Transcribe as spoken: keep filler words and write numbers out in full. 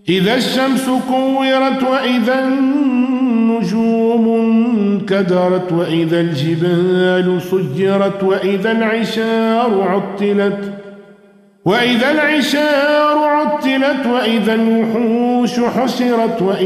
إذا الشمس كورت وإذا النجوم انكدرت وإذا الجبال سجرت وإذا العشار عطلت وإذا العشار عطلت وإذا الوحوش حشرت وإذا